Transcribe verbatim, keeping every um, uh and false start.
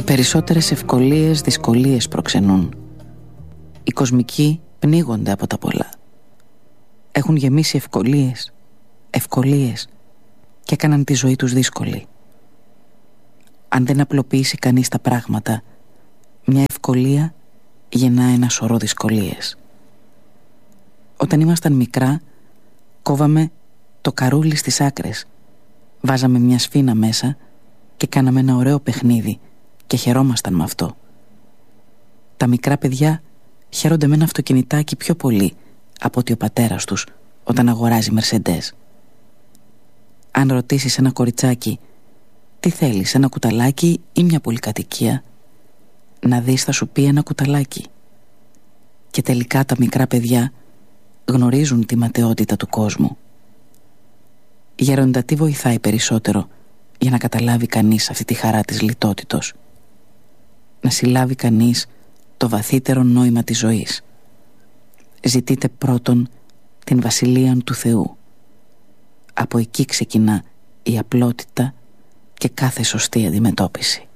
Οι περισσότερες ευκολίες δυσκολίες προξενούν. Οι κοσμικοί πνίγονται από τα πολλά. Έχουν γεμίσει ευκολίες, ευκολίες και έκαναν τη ζωή τους δύσκολη. Αν δεν απλοποιήσει κανείς τα πράγματα, μια ευκολία γεννά ένα σωρό δυσκολίες. Όταν ήμασταν μικρά, κόβαμε το καρούλι στις άκρες, βάζαμε μια σφίνα μέσα και κάναμε ένα ωραίο παιχνίδι και χαιρόμασταν με αυτό. Τα μικρά παιδιά χαίρονται με ένα αυτοκινητάκι πιο πολύ από ότι ο πατέρας τους όταν αγοράζει Μερσεντές. Αν ρωτήσεις ένα κοριτσάκι τι θέλεις, ένα κουταλάκι ή μια πολυκατοικία, να δεις θα σου πει ένα κουταλάκι. Και τελικά τα μικρά παιδιά γνωρίζουν τη ματαιότητα του κόσμου. Γέροντα, τι βοηθάει περισσότερο για να καταλάβει κανείς αυτή τη χαρά της λιτότητος? Να συλλάβει κανείς το βαθύτερο νόημα της ζωής. Ζητείτε πρώτον την βασιλεία του Θεού. Από εκεί ξεκινά η απλότητα και κάθε σωστή αντιμετώπιση.